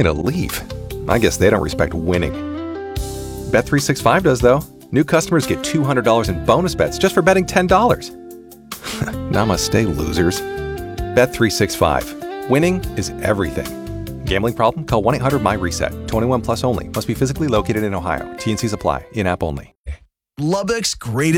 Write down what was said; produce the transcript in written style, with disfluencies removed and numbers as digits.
me to leave. I guess they don't respect winning. Bet365 does, though. New customers get $200 in bonus bets just for betting $10. Namaste, losers. Bet365. Winning is everything. Gambling problem? Call 1-800-MY-RESET. 21 plus only. Must be physically located in Ohio. T&Cs apply. In-app only. Lubbock's greatest